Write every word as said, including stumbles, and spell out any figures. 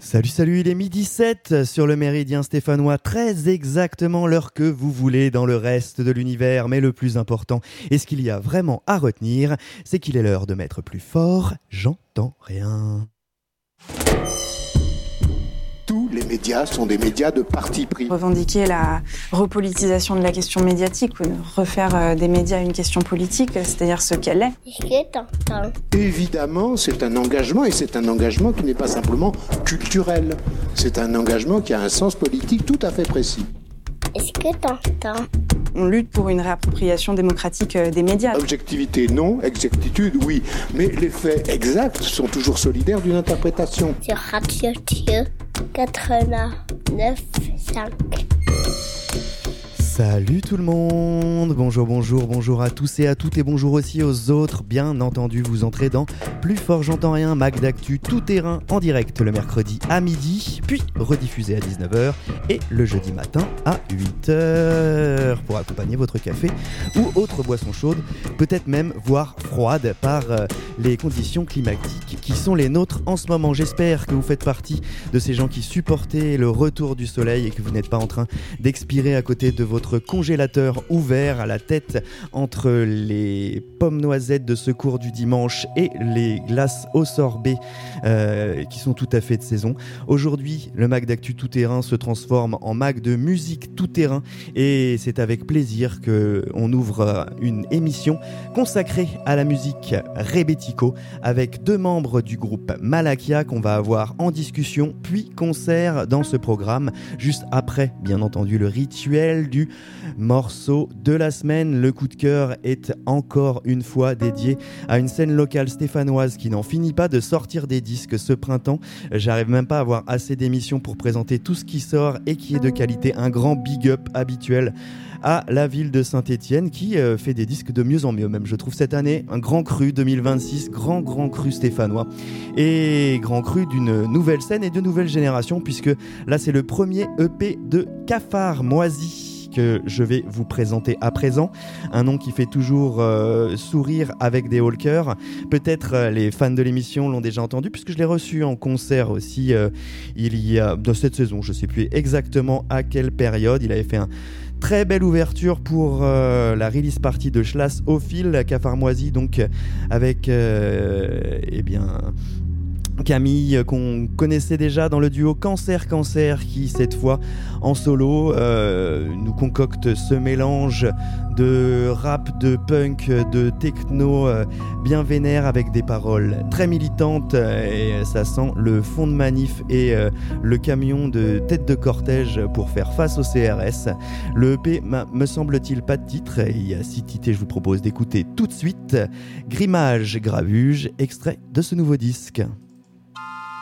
Salut, salut, il est midi sept sur le méridien stéphanois, très exactement l'heure que vous voulez dans le reste de l'univers. Mais le plus important, et ce qu'il y a vraiment à retenir, c'est qu'il est l'heure de mettre plus fort, j'entends rien. Tous les médias sont des médias de parti pris. Revendiquer la repolitisation de la question médiatique ou refaire des médias une question politique, c'est-à-dire ce qu'elle est. Est-ce que t'entends ? Évidemment, c'est un engagement, et c'est un engagement qui n'est pas simplement culturel. C'est un engagement qui a un sens politique tout à fait précis. Est-ce que t'entends ? On lutte pour une réappropriation démocratique des médias. Objectivité, non. Exactitude, oui. Mais les faits exacts sont toujours solidaires d'une interprétation. Sur Radio Dieu quatre-vingt-neuf cinq. Salut tout le monde, bonjour, bonjour, bonjour à tous et à toutes et bonjour aussi aux autres. Bien entendu, vous entrez dans Plus fort j'entends rien, Mac d'actu tout terrain en direct le mercredi à midi, puis rediffusé à dix-neuf heures et le jeudi matin à huit heures pour accompagner votre café ou autre boisson chaude, peut-être même voire froide par euh, les conditions climatiques qui sont les nôtres en ce moment. J'espère que vous faites partie de ces gens qui supportaient le retour du soleil et que vous n'êtes pas en train d'expirer à côté de votre congélateur ouvert à la tête entre les pommes noisettes de secours du dimanche et les glaces au sorbet euh, qui sont tout à fait de saison. Aujourd'hui, le Mac d'actu tout terrain se transforme en Mac de musique tout terrain et c'est avec plaisir qu'on ouvre une émission consacrée à la musique rebetiko avec deux membres du groupe Malakia qu'on va avoir en discussion puis concert dans ce programme juste après bien entendu le rituel du morceau de la semaine. Le coup de cœur est encore une fois dédié à une scène locale stéphanoise qui n'en finit pas de sortir des disques ce printemps. J'arrive même pas à avoir assez d'émissions pour présenter tout ce qui sort et qui est de qualité. Un grand big up habituel à la ville de Saint-Étienne qui euh, fait des disques de mieux en mieux même je trouve cette année. Un grand cru deux mille vingt-six, grand grand cru stéphanois et grand cru d'une nouvelle scène et de nouvelle génération puisque là c'est le premier E P de Cafard Moisi que je vais vous présenter à présent, un nom qui fait toujours euh, sourire avec des haut-le-cœur. Peut-être euh, les fans de l'émission l'ont déjà entendu puisque je l'ai reçu en concert aussi euh, il y a de cette saison, je sais plus exactement à quelle période. Il avait fait un très belle ouverture pour euh, la release party de Schlass au fil, Cafard Moisi, donc avec euh, eh bien Camille qu'on connaissait déjà dans le duo Cancer Cancer qui cette fois en solo euh, nous concocte ce mélange de rap, de punk, de techno euh, bien vénère avec des paroles très militantes euh, et ça sent le fond de manif et euh, le camion de tête de cortège pour faire face au C R S. Le E P me semble-t-il pas de titre et il y a six titres et je vous propose d'écouter tout de suite Grimage Gravuge, extrait de ce nouveau disque.